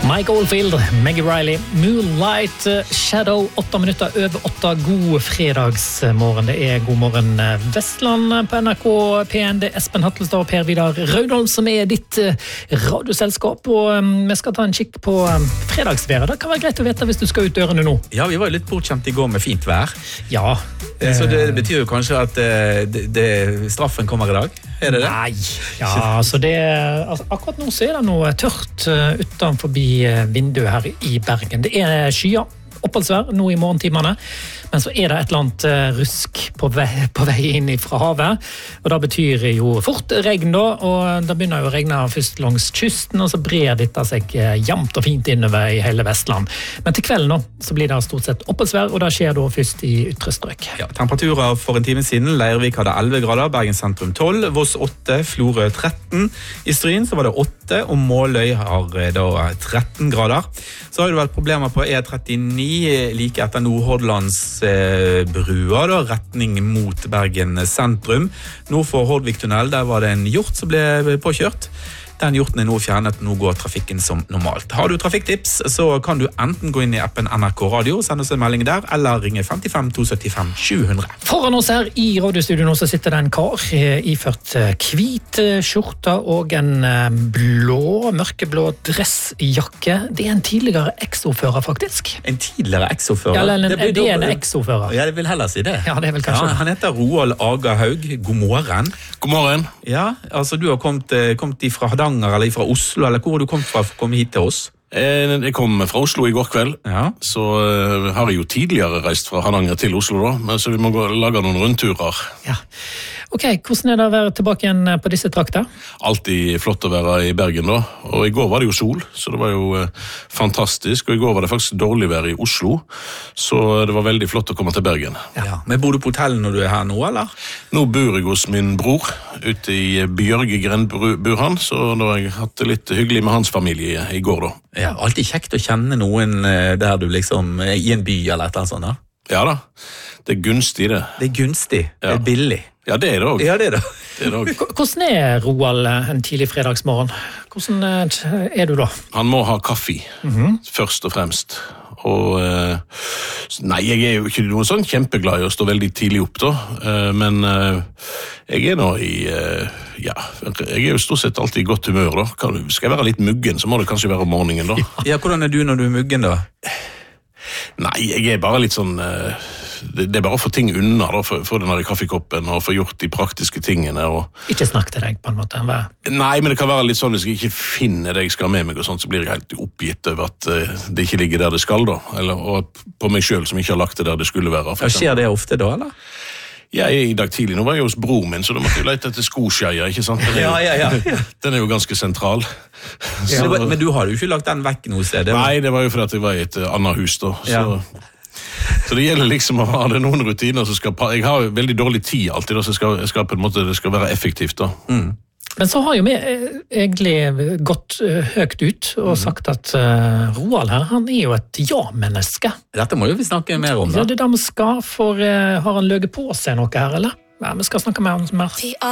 Mike Oldfield, Maggie Riley, Moonlight Shadow, 8 minutter over 8, god fredagsmorgen. Det God morgen Vestland på NRK P1, det Espen Hattelstad og Per Vidar Raudholm som ditt radioselskap, og vi skal ta en kikk på fredagsværet. Det kan være greit å vite hvis du skal ut dørene nå. Ja, vi var litt bortkjent I går med fint vær. Ja. Så det betyr jo kanskje at straffen kommer I dag? Det det? Nei, ja, så altså, akkurat nå så det noe tørt utenfor vinduet her I Bergen. Det skyer, oppholdsvær nå I morgentimene, men så det et eller annet rusk på vei inn fra havet, og det betyr jo fort regn da, og det begynner jo å regne først langs kysten, og så brer dette seg jevnt og fint innover I hele Vestland. Men til kvelden nå, så blir det stort sett oppholdsvær, og det skjer da først I ytre strøk. Ja, temperaturer for en time siden, Leirvik hadde 11 grader, Bergen sentrum 12, Voss 8, Florø 13, I Stryn så var det 8, og Måløy har da 13 grader. Så har det vært problemer på E39, like etter Nordhordlands brua da, retning mot Bergen sentrum. Nord for Hordvik-tunnel, der var det en hjort som ble påkjørt. Den hjorten nå fjernet, nå går trafikken som normalt. Har du trafikktips, så kan du enten gå inn I appen NRK Radio, sende oss en melding der, eller ringe 55 275 700. Foran oss her I radiostudio nå så sitter det en kar iført hvit skjorte og en mørkeblå dressjakke. Det en tidligere eks-ordfører faktisk. En tidligere eks-ordfører? Ja, det en eks-ordfører. Ja, det vil heller si det. Ja, det vel kanskje. Ja, han heter Roald Aga Haug. God morgen. God morgen. Ja, altså du har kommet fra Hardanger eller fra Oslo, eller hvor har du kommet fra for å komme hit til oss? Jeg kom fra Oslo I går kveld, ja. Så har jeg jo tidligere reist fra Hardanger til Oslo da, men så vi må lage noen rundturer. Ja. Ok, hvordan det å være tilbake igjen på disse trakter? Alltid flott å være I Bergen da, og I går var det jo sol, så det var jo fantastisk, og I går var det faktisk dårlig vær I Oslo, så det var veldig flott å komme til Bergen. Ja. Men bor du på hotell når du her nå, eller? Nå bor jeg hos min bror, ute I Bjørgegren bor han, så da har jeg hatt det litt hyggelig med hans familie I går da. Ja, alltid kjekt å kjenne noen der du liksom I en by eller et eller annet sånt da. Ja da, det gunstig det. Det gunstig, ja. Det billig. Ja, det det også. Ja, det det. Hvordan Roald en tidlig fredagsmorgen? Hvordan du da? Han må ha kaffe, først og fremst. Og nei, jeg jo ikke noe sånn kjempeglad I å stå veldig tidlig opp da, men jeg nå ja, jeg jo stort sett alltid I godt humør da. Skal jeg være litt muggen, så må det kanskje være om morgenen da. Ja, hvordan du når du muggen da? Nei, jeg bare litt sånn det bare å få ting unna da, få den her I kaffekoppen og få gjort de praktiske tingene og... Ikke snakk til deg på en måte Nei, men det kan være litt sånn hvis jeg ikke finner det jeg skal med meg og sånt, så blir jeg helt oppgitt over at det ikke ligger der det skal da, og på meg selv som ikke har lagt det der det skulle være. Ja, skjer det ofte da, eller? Ja, I dag tidlig, nå var jeg hos bror min, så da måtte jeg lete etter skoskjeier, ikke sant? Ja. Den jo ganske sentral. Så... Men du har jo ikke lagt den vekk noe sted? Nei, det var jo fordi jeg var I et annet hus da, så det gjelder liksom å ha det noen rutiner som skal... Jeg har jo veldig dårlig tid alltid, så jeg skal på en måte, det skal være effektivt da. Men så har jo vi egentlig gått høyt ut og sagt at Roald her, han jo et ja-menneske. Dette må jo vi snakke mer om da. Ja, det der vi skal, for har han løget på seg noe her, eller? Ja, vi skal snakke mer om det mer.